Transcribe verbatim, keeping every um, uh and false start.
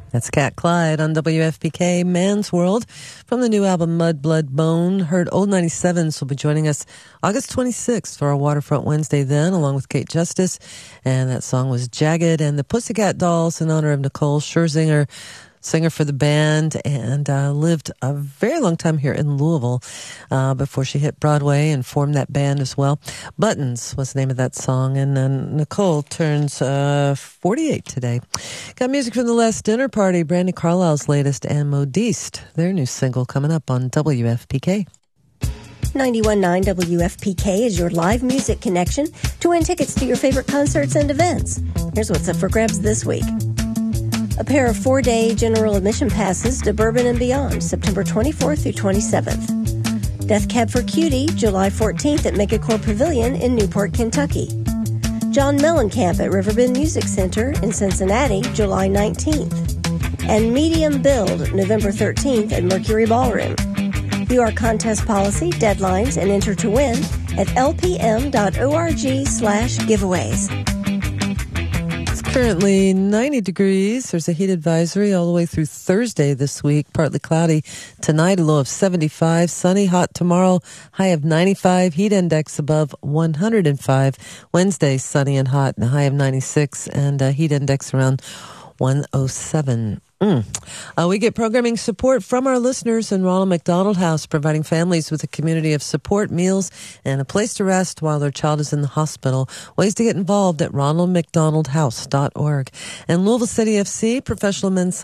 That's Cat Clyde on W F P K, Man's World, from the new album Mud, Blood, Bone. Heard Old ninety-sevens will be joining us August twenty-sixth for our Waterfront Wednesday then, along with Kate Justice. And that song was Jagged, and the Pussycat Dolls in honor of Nicole Scherzinger, singer for the band, and uh, lived a very long time here in Louisville uh, before she hit Broadway and formed that band as well. Buttons was the name of that song, and then Nicole turns uh, forty-eight today. Got music from The Last Dinner Party, Brandi Carlile's latest, and Modiste, their new single, coming up on W F P K. ninety-one point nine W F P K is your live music connection to win tickets to your favorite concerts and events. Here's what's up for grabs this week. A pair of four-day general admission passes to Bourbon and Beyond, September twenty-fourth through twenty-seventh. Death Cab for Cutie, July fourteenth at Megacorp Pavilion in Newport, Kentucky. John Mellencamp at Riverbend Music Center in Cincinnati, July nineteenth. And Medium Build, November thirteenth at Mercury Ballroom. View our contest policy, deadlines, and enter to win at lpm.org slash giveaways. Currently ninety degrees. There's a heat advisory all the way through Thursday this week. Partly cloudy tonight, a low of seventy-five. Sunny, hot tomorrow, high of ninety-five. Heat index above one hundred five. Wednesday, sunny and hot, and a high of ninety-six. And a heat index around one oh seven. Mm. Uh, we get programming support from our listeners in Ronald McDonald House, providing families with a community of support, meals, and a place to rest while their child is in the hospital. Ways to get involved at ronald mcdonald house dot org. And Louisville City F C, professional men's